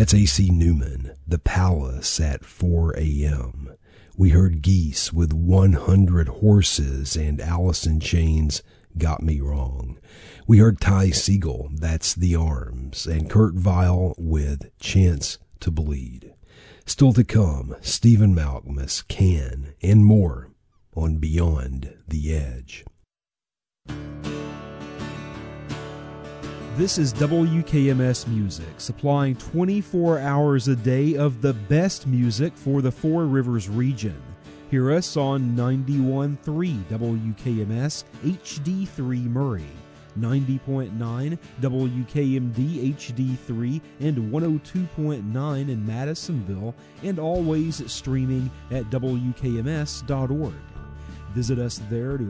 That's A.C. Newman, The Palace at 4 a.m. We heard Geese with 100 Horses and Alice in Chains' Got Me Wrong. We heard Ty Segall, That's the Arms, and Kurt Vile with Chance to Bleed. Still to come, Stephen Malkmus, Can, and more on Beyond the Edge. This is WKMS Music, supplying 24 hours a day of the best music for the Four Rivers region. Hear us on 91.3 WKMS HD3 Murray, 90.9 WKMD HD3, and 102.9 in Madisonville, and always streaming at WKMS.org. Visit us there to